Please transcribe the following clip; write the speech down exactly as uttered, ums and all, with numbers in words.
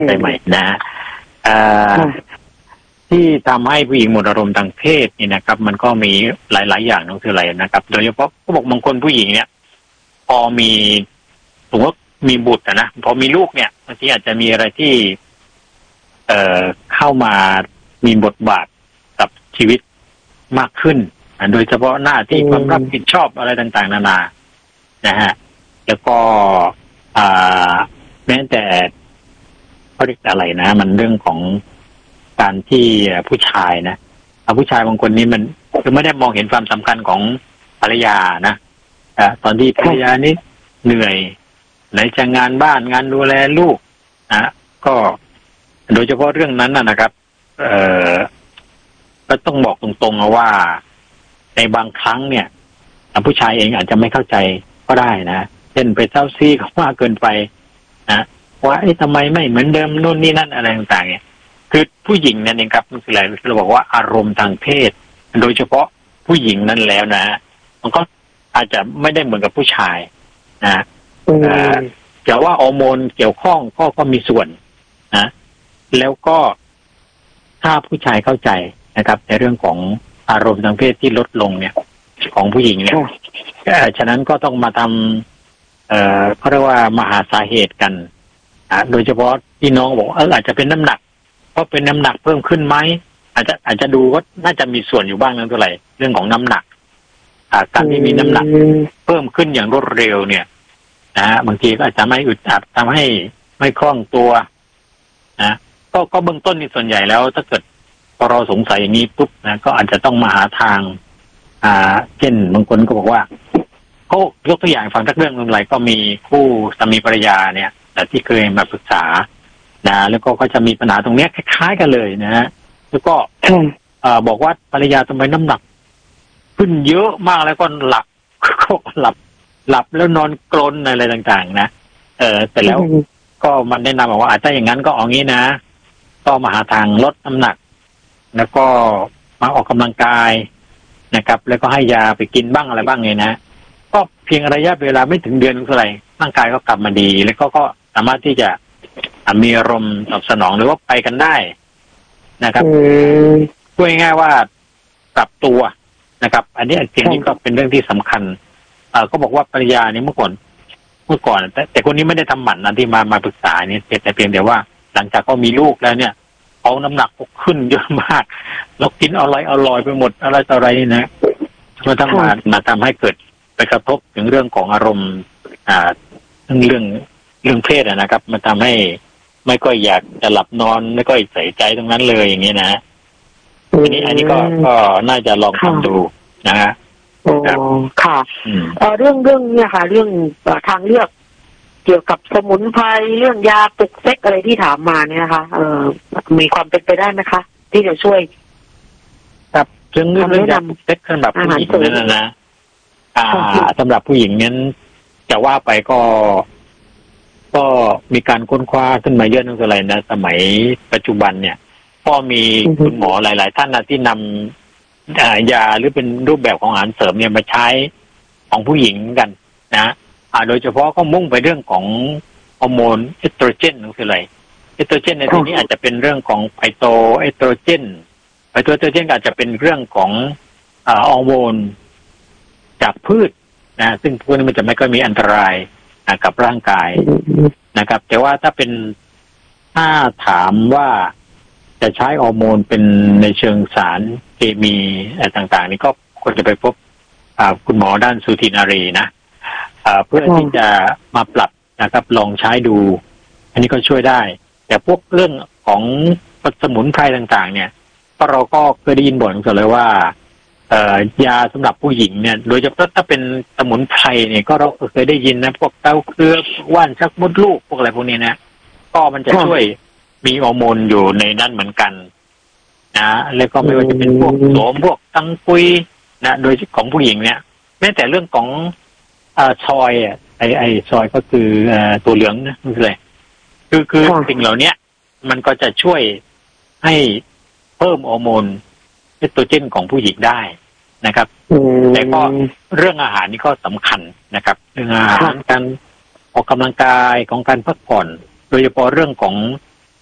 ได้ไหมนะที่ทำให้ผู้หญิงหมดอารมณ์ทางเพศนี่นะครับมันก็มีหลายๆอย่างนั่นคืออะไรนะครับโดยเฉพาะเขาบอกบางคนผู้หญิงเนี่ยพอมีสมมติมีบุตรนะพอมีลูกเนี่ยบางทีอาจจะมีอะไรที่เอ่อเข้ามามีบทบาทกับชีวิตมากขึ้นโดยเฉพาะหน้าที่ความรับผิดชอบอะไรต่างๆนานานะฮะแล้วก็อ่าแม้แต่เขาเรียกอะไรนะมันเรื่องของการที่ผู้ชายนะผู้ชายบางคนนี้มันคือไม่ได้มองเห็นความสำคัญของภรรยานะตอนที่ภรรยานี้เหนื่อยไหนจะงานบ้านงานดูแลลูกนะก็โดยเฉพาะเรื่องนั้นนะครับเอ่อก็ต้องบอกตรงๆว่าในบางครั้งเนี่ยผู้ชายเองอาจจะไม่เข้าใจก็ได้นะเช่นไปเจ้าซี่เขามากเกินไปนะว่าไอ้ทำไมไม่เหมือนเดิมนู่นนี่นั่นอะไรต่างๆเนี่ยคือผู้หญิงนั่นเองครับมันคืออะไรเราบอกว่าอารมณ์ทางเพศโดยเฉพาะผู้หญิงนั่นแล้วนะมันก็อาจจะไม่ได้เหมือนกับผู้ชายนะแต่ว่าฮอร์โมนเกี่ยวข้องก็ก็มีส่วนนะแล้วก็ถ้าผู้ชายเข้าใจนะครับในเรื่องของอารมณ์ทางเพศที่ลดลงเนี่ยของผู้หญิงเนี่ยฉะนั้นก็ต้องมาทำเอ่อเขาเรียกว่ามาหาสาเหตุกันอ่าโดยเฉพาะที่น้องบอกเอออาจจะเป็นน้ำหนักเพราะเป็นน้ำหนักเพิ่มขึ้นไหมอาจจะอาจจะดูว่าน่าจะมีส่วนอยู่บ้างนั่นเท่าไหร่เรื่องของน้ำหนักอ่าการที่มีน้ำหนักเพิ่มขึ้นอย่างรวดเร็วเนี่ยนะบางทีก็อาจจะไม่อึดอัดทำให้ไม่คล่องตัวนะก็ก็เบื้องต้นนี่ส่วนใหญ่แล้วถ้าเกิดพอเราสงสัยอย่างนี้ปุ๊บนะก็อาจจะต้องมาหาทางอ่าเช่นบางคนก็บอกว่าเขายกตัวอย่างฟังสักเรื่องนึงอะไรก็มีคู่สามีภรรยาเนี่ยแต่ที่เคยมาปรึกษานะแล้วก็ก็จะมีปัญหาตรงนี้คล้ายๆกันเลยนะฮะแล้วก็เอ่อบอกว่าภรรยาทำไมน้ำหนักขึ้นเยอะมากแล้วก็หลับก็หลับหลับแล้วนอนกรนอะไรต่างๆนะเออแต่แล้วก็มันแนะนำบอกว่าถ้าอย่างนั้นก็เอางี้นะก็มาหาทางลดน้ำหนักแล้วก็มาออกกำลังกายนะครับแล้วก็ให้ยาไปกินบ้างอะไรบ้างไงนะก็เพียงระยะเวลาไม่ถึงเดือนเท่าไหร่ร่างกายก็กลับมาดีแล้วก็ก็สามารถที่จะมีอารมณ์ตอบสนองหรือว่าไปกันได้นะครับพูดง่ายๆว่าปรับตัวนะครับอันนี้สิ่งนี้ก็เป็นเรื่องที่สำคัญเอ่อก็บอกว่าภรรยานี่เมื่อก่อนเมื่อก่อนแต่แต่คนนี้ไม่ได้ทำหมันนะที่มามาปรึกษานี่แต่เพียงแต่ว่าหลังจากเขามีลูกแล้วเนี่ยเขาน้ำหนักขึ้นเยอะมากแล้วกินอะไรอร่อยไปหมดอะไรต่ออะไรนะมันทำมามาทำให้เกิดไปกระทบถึงเรื่องของอารมณ์อ่าเรื่องเรื่องเพศนะครับมันทำให้ไม่ก็อยากจะหลับนอนไม่ก็ใส่ใจตรงนั้นเลยอย่างนี้นะอันนี้อันนี้ก็ก็น่าจะลองทำดูนะฮะโอ้ค่ะเอ่อเรื่องเรื่องเนี่ยค่ะเรื่องทางเลือกเกี่ยวกับสมุนไพรเรื่องยาปลุกเซ็กอะไรที่ถามมาเนี่ยนะคะเอ่อมีความเป็นไปได้ไหมคะที่จะช่วยครับเรื่องเรื่องยาปลุกเซ็กสำหรับผู้หญิงนั่นนะนะอ่าสำหรับผู้หญิงนั้นจะว่าไปก็ก็มีการค้นคว้าขึ้นมาเยอะนั่นคืออะไรนะสมัยปัจจุบันเนี่ยก็มีคุณหมอหลายๆท่านนะที่นำยาหรือเป็นรูปแบบของอาหารเสริมเนี่ยมาใช้ของผู้หญิงกันนะอ่าโดยเฉพาะก็มุ่งไปเรื่องของฮอร์โมนเอสโตรเจนนั่นคืออะไรเอสโตรเจนในที่นี้อาจจะเป็นเรื่องของไพโตเอสโตรเจนไพโตเอสโตรเจนอาจจะเป็นเรื่องของอ่าฮอร์โมนจากพืชนะซึ่งพวกนี้มันจะไม่ค่อยมีอันตรายกับร่างกายนะครับแต่ว่าถ้าเป็นถ้าถามว่าจะใช้ฮอร์โมนเป็นในเชิงสารเคมีอะไรต่างๆนี่ก็ควรจะไปพบคุณหมอด้านสูตินารีนะเพื่อที่จะมาปรับนะครับลองใช้ดูอันนี้ก็ช่วยได้แต่พวกเรื่องของสมุนไพรต่างๆเนี่ยก็เราก็เคยได้ยินบ่อยกันเลยว่าเอ่อยาสำหรับผู้หญิงเนี่ยโดยเฉพาะถ้าเป็นสมุนไพรเนี่ยก็เราเคยได้ยินนะพวกเต้าเครือว่านชักมดลูกพวกอะไรพวกนี้นะก็มันจะช่วยมีฮอร์โมนอยู่ในนั้นเหมือนกันนะแล้วก็ไม่ว่าจะเป็นพวกโสมพวกตังกุยนะโดยของผู้หญิงเนี่ยแม้แต่เรื่องของเอ่อซอยอ่ะไอไอซอยก็คือเอ่อตัวเหลืองนะคืออะไรคือคือสิ่งเหล่านี้มันก็จะช่วยให้เพิ่มฮอร์โมนเอสโตรเจนของผู้หญิงได้นะครับแต่ก็เรื่องอาหารนี่ก็สำคัญนะครับเรื่องอาหารการออกกำลังกายของการพักผ่อนโดยเฉพาะเรื่องของ